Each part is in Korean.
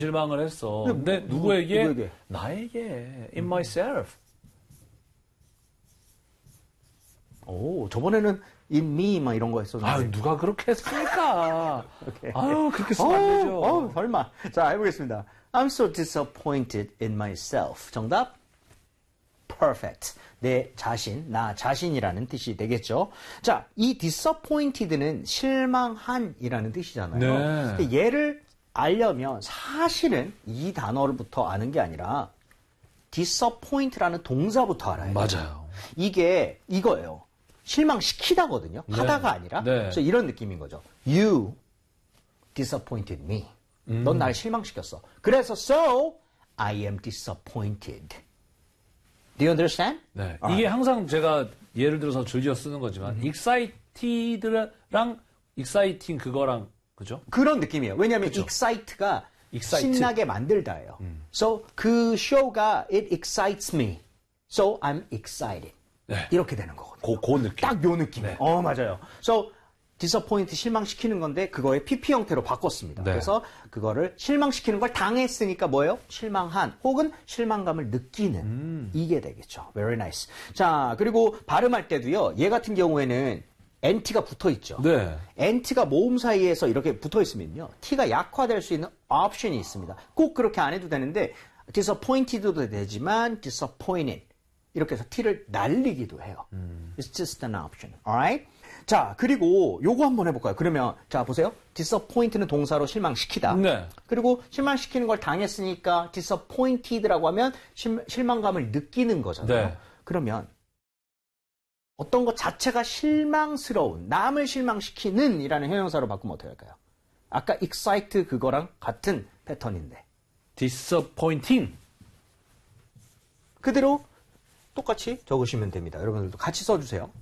실망을 했어. 근데 누구에게? 누구에게? 나에게. In myself. 오, 저번에는 in me 막 이런 거 했었는데. 아유, 누가 그렇게 했습니까? 오케이. 아유, 그렇게 쓰면 안 되죠. 설마. 자, 해보겠습니다. I'm so disappointed in myself. 정답? Perfect. 내 자신, 나 자신이라는 뜻이 되겠죠. 자, 이 disappointed는 실망한이라는 뜻이잖아요. 네. 근데 얘를 알려면 사실은 이 단어부터 아는 게 아니라 disappoint라는 동사부터 알아야 돼요. 맞아요. 이게 이거예요. 실망시키다거든요. 네. 하다가 아니라. 네. 그래서 이런 느낌인 거죠. You disappointed me. 넌 날 실망시켰어. 그래서 so I am disappointed. Do you understand? 네. 이게 항상 제가 예를 들어서 즐겨 쓰는 거지만 excited랑 exciting 그거랑 그죠? 그런 느낌이에요. 왜냐하면 excite가 Excite. 신나게 만들다예요. So 그 쇼가 it excites me. So I'm excited. 네. 이렇게 되는 거거든요. 그 느낌. 딱 요 느낌. 네. 맞아요. So disappoint 실망시키는 건데 그거의 PP 형태로 바꿨습니다. 네. 그래서 그거를 실망시키는 걸 당했으니까 뭐예요? 실망한 혹은 실망감을 느끼는 이게 되겠죠. Very nice. 자, 그리고 발음할 때도요. 얘 같은 경우에는 NT가 붙어 있죠. 네. NT가 모음 사이에서 이렇게 붙어 있으면요. T가 약화될 수 있는 옵션이 있습니다. 꼭 그렇게 안 해도 되는데 disappointed도 되지만 disappointed 이렇게 해서 T를 날리기도 해요. It's just an option. Alright? 자, 그리고 요거 한번 해볼까요? 그러면 자 보세요. disappoint는 동사로 실망시키다. 네. 그리고 실망시키는 걸 당했으니까 disappointed라고 하면 실망감을 느끼는 거잖아요. 네. 그러면 어떤 것 자체가 실망스러운, 남을 실망시키는 이라는 형용사로 바꾸면 어떻게 할까요? 아까 excite 그거랑 같은 패턴인데. disappointing. 그대로 똑같이 적으시면 됩니다. 여러분들도 같이 써주세요.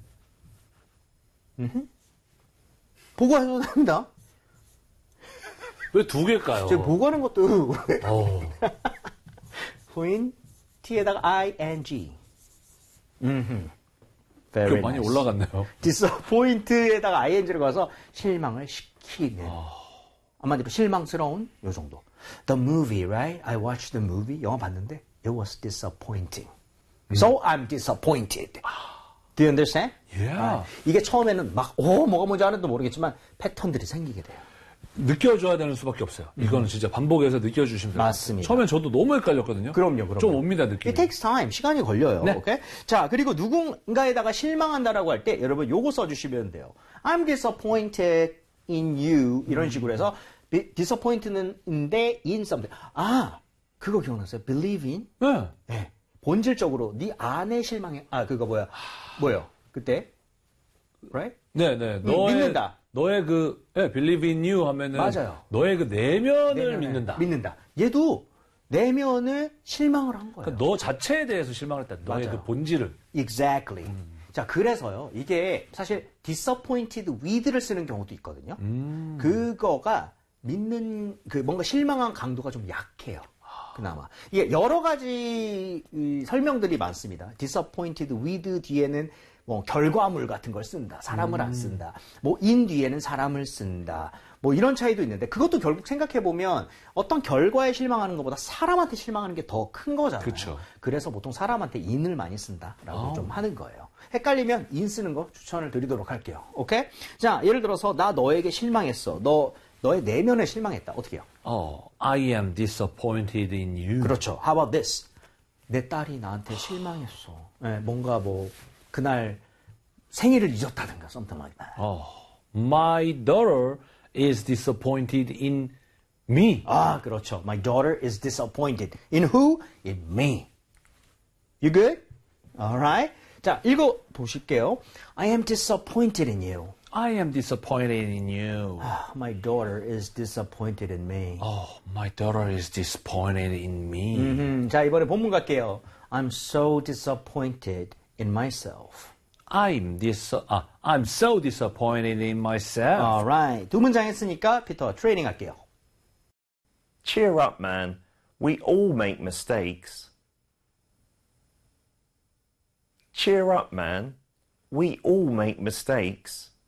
보고하셔도 됩니다. 왜 두 개일까요? 제가 보고하는 것도 후인 T에다가 ing. Very 많이 nice. 올라갔네요. disappoint에다가 ing를 가서 실망을 시키는. 한마디로 실망스러운 요 정도. The movie, right? I watched the movie. 영화 봤는데 it was disappointing. So I'm disappointed. Do you understand? Yeah. 이게 처음에는 막 뭐가 뭔지 아는도 모르겠지만 패턴들이 생기게 돼요. 느껴줘야 되는 수밖에 없어요. 이거는 진짜 반복해서 느껴주시면 돼요. 맞습니다. 처음엔 저도 너무 헷갈렸거든요. 그럼요. 좀 옵니다, 느낌이. It takes time. 시간이 걸려요. 네. 오케이? 자, 그리고 누군가에다가 실망한다라고 할 때 여러분 요거 써주시면 돼요. I'm disappointed in you. 이런 식으로 해서 disappointed인데 in something. 그거 기억나세요? Believe in? 네. 네. 본질적으로 네 안에 실망해. 그거 뭐예요? 그때? Right? 네네. 믿는다. 너의 believe in you 하면은. 맞아요. 너의 그 내면을 믿는다. 믿는다. 얘도 내면을 실망을 한 거예요. 그러니까 너 자체에 대해서 실망을 했다. 너의 맞아요. 그 본질을. Exactly. 자, 그래서요. 이게 사실 disappointed with를 쓰는 경우도 있거든요. 그거가 믿는 뭔가 실망한 강도가 좀 약해요. 그나마. 이게 여러 가지 설명들이 많습니다. disappointed with 뒤에는 뭐 결과물 같은 걸 쓴다. 사람을 안 쓴다. 뭐 in 뒤에는 사람을 쓴다. 뭐 이런 차이도 있는데 그것도 결국 생각해 보면 어떤 결과에 실망하는 것보다 사람한테 실망하는 게 더 큰 거잖아요. 그쵸. 그래서 보통 사람한테 in을 많이 쓴다라고 좀 하는 거예요. 헷갈리면 in 쓰는 거 추천을 드리도록 할게요. 오케이? 자, 예를 들어서 나 너에게 실망했어. 너의 내면에 실망했다. 어떻게 해요? I am disappointed in you. 그렇죠. How about this? 내 딸이 나한테 실망했어. 네, 뭔가 그날 생일을 잊었다든가 something like that. My daughter is disappointed in me. 그렇죠. My daughter is disappointed. In who? In me. You good? Alright. 자, 읽어보실게요. I am disappointed in you. I am disappointed in you. My daughter is disappointed in me. My daughter is disappointed in me. 자, 이번에 본문 갈게요. I'm so disappointed in myself. I'm so disappointed in myself. Alright. 두 문장 했으니까 피터 트레이닝 할게요. Cheer up, man. We all make mistakes. Cheer up, man. We all make mistakes.